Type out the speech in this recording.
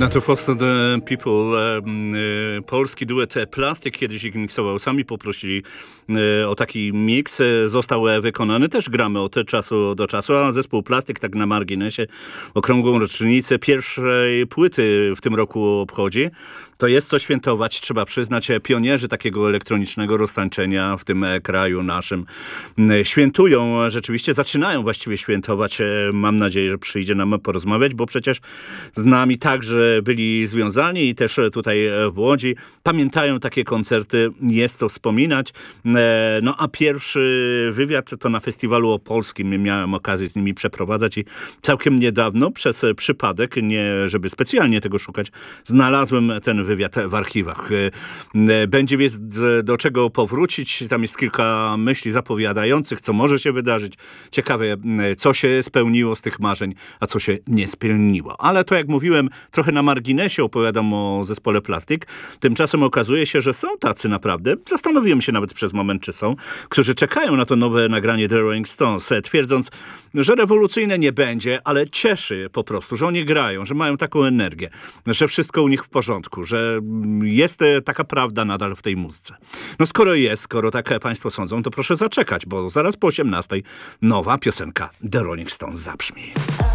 No to Foster the People, polski duet Plastik kiedyś ich miksował. Sami poprosili o taki miks. Został wykonany. Też gramy od czasu do czasu, a zespół Plastik, tak na marginesie, okrągłą rocznicę pierwszej płyty w tym roku obchodzi. To jest co świętować, trzeba przyznać. Pionierzy takiego elektronicznego roztańczenia w tym kraju naszym świętują, rzeczywiście zaczynają właściwie świętować. Mam nadzieję, że przyjdzie nam porozmawiać, bo przecież z nami także byli związani i też tutaj w Łodzi. Pamiętają takie koncerty, jest to wspominać. No a pierwszy wywiad to na festiwalu opolskim miałem okazję z nimi przeprowadzać i całkiem niedawno przez przypadek, nie żeby specjalnie tego szukać, znalazłem ten wywiad w archiwach. Będzie więc do czego powrócić. Tam jest kilka myśli zapowiadających, co może się wydarzyć. Ciekawe, co się spełniło z tych marzeń, a co się nie spełniło. Ale to, jak mówiłem, trochę na marginesie opowiadam o zespole Plastik. Tymczasem okazuje się, że są tacy naprawdę, zastanowiłem się nawet przez moment, czy są, którzy czekają na to nowe nagranie The Rolling Stones, twierdząc, że rewolucyjne nie będzie, ale cieszy po prostu, że oni grają, że mają taką energię, że wszystko u nich w porządku, że jest taka prawda nadal w tej muzyce. No skoro tak państwo sądzą, to proszę zaczekać, bo zaraz po 18:00 nowa piosenka The Rolling Stones zabrzmi.